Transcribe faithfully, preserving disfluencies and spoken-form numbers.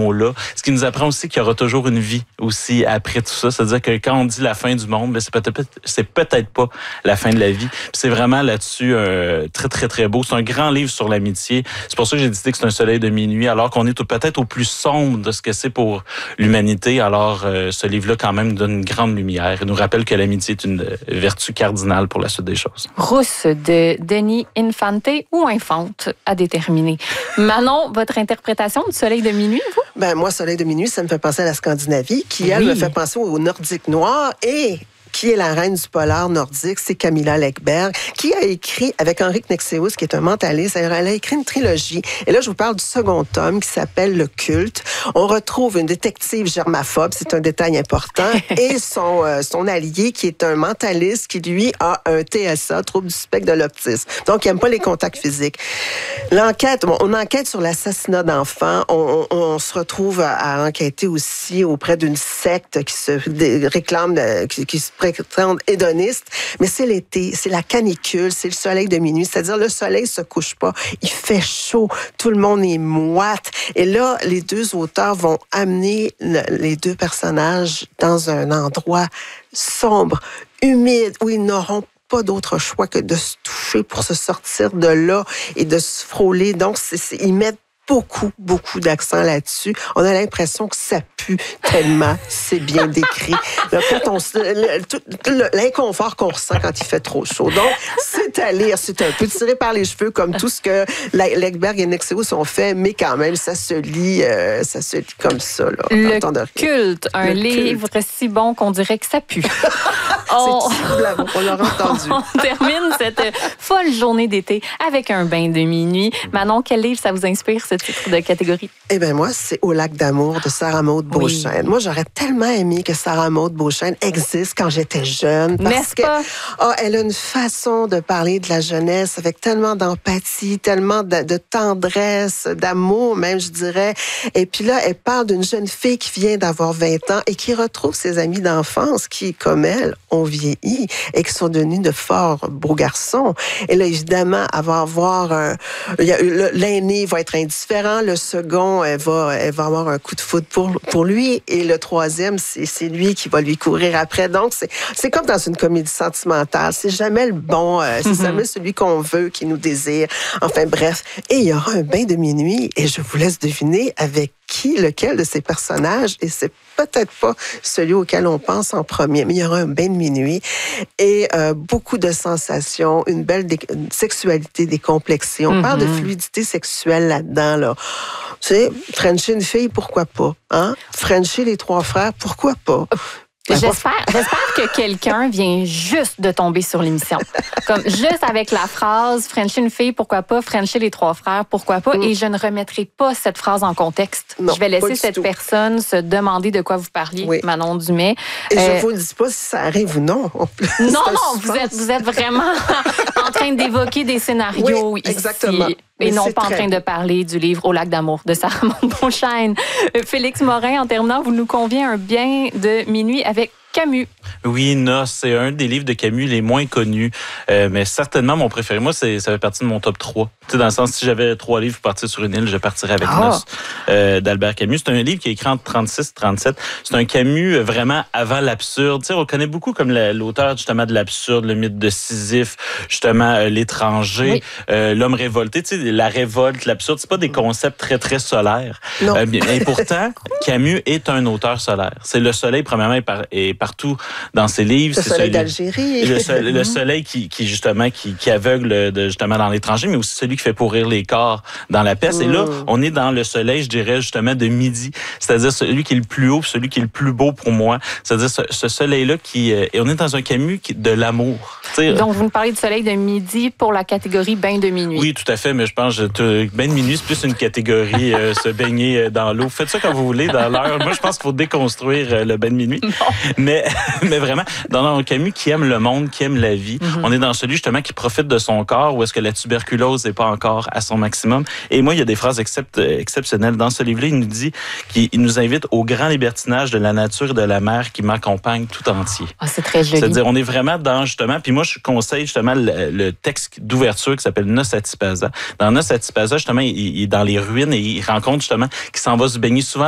mot-là. Ce qui nous apprend aussi qu'il y aura toujours une vie aussi après tout ça. C'est-à-dire que quand on dit la fin du monde, ben c'est peut-être c'est peut-être pas la fin de la vie. Puis c'est vraiment là-dessus euh, très, très, très beau. C'est un grand livre sur l'amitié. C'est pour ça que j'ai décidé que c'est un soleil de minuit, alors qu'on est peut-être au plus sombre de ce que c'est pour l'humanité. Alors, euh, ce livre-là, quand même, donne une grande lumière. Il nous rappelle que l'amitié est une vertu cardinale pour la suite des choses. Rousse de Denis Infante ou Infante à déterminer. Manon, votre interprétation du soleil de minuit, vous? Ben moi, soleil de minuit, ça me fait penser à la Scandinavie, qui, elle, oui. me fait penser au Nordique noir et... qui est la reine du polar nordique, c'est Camilla Läckberg, qui a écrit, avec Henrik Nexeus, qui est un mentaliste, elle a écrit une trilogie. Et là, je vous parle du second tome, qui s'appelle Le Culte. On retrouve une détective germaphobe, c'est un détail important, et son, euh, son allié, qui est un mentaliste, qui, lui, a un T S A, trouble du spectre de l'autisme. Donc, il n'aime pas les contacts physiques. L'enquête, bon, on enquête sur l'assassinat d'enfants. On, on, on se retrouve à, à enquêter aussi auprès d'une secte qui se dé, réclame, de, qui, qui se prétendent hédonistes, mais c'est l'été, c'est la canicule, c'est le soleil de minuit, c'est-à-dire le soleil se couche pas, il fait chaud, tout le monde est moite, et là, les deux auteurs vont amener le, les deux personnages dans un endroit sombre, humide, où ils n'auront pas d'autre choix que de se toucher pour se sortir de là et de se frôler. Donc, c'est, c'est, ils mettent beaucoup, beaucoup d'accent là-dessus. On a l'impression que ça pue tellement c'est bien décrit. Là, quand on, le, tout, le, l'inconfort qu'on ressent quand il fait trop chaud. Donc, c'est à lire. C'est un peu tiré par les cheveux, comme tout ce que Läckberg et Nexeus ont fait, mais quand même, ça se lit, euh, ça se lit comme ça. Là, le Culte, un le livre culte. Si bon qu'on dirait que ça pue. on... C'est on l'aura entendu. On termine cette folle journée d'été avec un bain de minuit. Manon, quel livre ça vous inspire, ce titre de catégorie? Eh bien, moi, c'est Au lac d'amour de Sarah Maud Beauchesne. Oui. Moi, j'aurais tellement aimé que Sarah Maud Beauchesne existe quand j'étais jeune. Parce N'est-ce que, pas? Oh, elle a une façon de parler de la jeunesse avec tellement d'empathie, tellement de, de tendresse, d'amour même, je dirais. Et puis là, elle parle d'une jeune fille qui vient d'avoir vingt ans et qui retrouve ses amis d'enfance qui, comme elle, ont vieilli et qui sont devenus de forts beaux garçons. Et là, évidemment, elle va avoir un... L'aîné va être indifférent, le second, elle va, elle va avoir un coup de foudre pour, pour lui, et le troisième, c'est, c'est lui qui va lui courir après. Donc, c'est, c'est comme dans une comédie sentimentale. C'est jamais le bon, euh, c'est mm-hmm. jamais celui qu'on veut, qui nous désire. Enfin, bref. Et il y aura un bain de minuit, et je vous laisse deviner avec qui, lequel de ces personnages, et c'est peut-être pas celui auquel on pense en premier, mais il y aura un bain de minuit et euh, beaucoup de sensations, une belle dé- une sexualité décomplexée. On mm-hmm. parle de fluidité sexuelle là-dedans, là. Tu sais, Frencher une fille, pourquoi pas? Hein? Frencher les trois frères, pourquoi pas? Ben, j'espère, j'espère que quelqu'un vient juste de tomber sur l'émission. Comme juste avec la phrase « Frencher une fille, pourquoi pas? Frencher les trois frères, pourquoi pas? Mm. » Et je ne remettrai pas cette phrase en contexte. Non, je vais laisser cette tout. personne se demander de quoi vous parliez, oui. Manon Dumais. Et euh, je ne vous dis pas si ça arrive ou non. Non, non, vous êtes, vous êtes vraiment en train d'évoquer des scénarios oui, ici. Exactement. Et mais non pas en train de parler du livre Au lac d'amour de Sarah Maud Beauchesne. Félix Morin, en terminant, vous nous conviez un bien de minuit avec Camus. Oui, Nos, c'est un des livres de Camus les moins connus, euh, mais certainement mon préféré. Moi, c'est, ça fait partie de mon top trois. Tu sais, dans le sens, si j'avais trois livres pour partir sur une île, je partirais avec ah. Nos euh, d'Albert Camus. C'est un livre qui est écrit en trente-six trente-sept. C'est un Camus vraiment avant l'absurde. Tu sais, on connaît beaucoup comme la, l'auteur justement de l'absurde, le mythe de Sisyphe, justement euh, l'étranger, oui. euh, l'homme révolté. Tu sais, la révolte, l'absurde, c'est pas des concepts très, très solaires. Non. Euh, et pourtant, Camus est un auteur solaire. C'est le soleil, premièrement, est, par, est partout dans ses livres. Le c'est soleil celui, d'Algérie. Le, soleil, le soleil qui, qui justement, qui, qui aveugle de, justement dans l'étranger, mais aussi celui qui fait pourrir les corps dans la peste. Mmh. Et là, on est dans le soleil, je dirais, justement, de midi. C'est-à-dire celui qui est le plus haut, celui qui est le plus beau pour moi. C'est-à-dire ce, ce soleil-là qui... Et on est dans un Camus qui, de l'amour. T'sais, donc, vous nous parlez du soleil de midi pour la catégorie bain de minuit. Oui, tout à fait, mais je pense que bain de minuit, c'est plus une catégorie euh, se baigner dans l'eau. Faites ça quand vous voulez, dans l'heure. Moi, je pense qu'il faut déconstruire euh, le bain de minuit. Non. Mais, mais vraiment, dans un Camus qui aime le monde, qui aime la vie, mm-hmm. on est dans celui, justement, qui profite de son corps, où est-ce que la tuberculose n'est pas encore à son maximum. Et moi, il y a des phrases excep- exceptionnelles. Dans ce livre-là, il nous dit qu'il nous invite au grand libertinage de la nature et de la mer qui m'accompagne tout entier. Ah, c'est très joli. C'est-à-dire, on est vraiment dans, justement, puis moi, je conseille, justement, le, le texte d'ouverture qui s'appelle Nos Attipasa. Dans Nos Attipasa, justement, il, il est dans les ruines et il rencontre, justement, qu'il s'en va se baigner souvent